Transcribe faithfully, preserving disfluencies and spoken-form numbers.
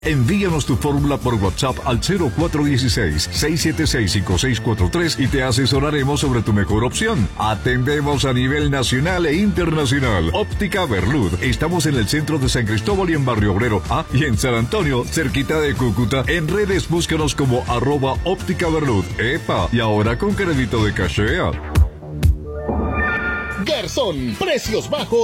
Envíanos tu fórmula por WhatsApp al cero cuatro uno seis, seis siete seis, cinco seis cuatro tres y te asesoraremos sobre tu mejor opción. Atendemos a nivel nacional e internacional. Óptica Berlud. Estamos en el centro de San Cristóbal y en Barrio Obrero. Ah, y en San Antonio, cerquita de Cúcuta. En redes búscanos como arroba Óptica Berlud. ¡Epa! Y ahora con crédito de cachea. Garzón, precios bajos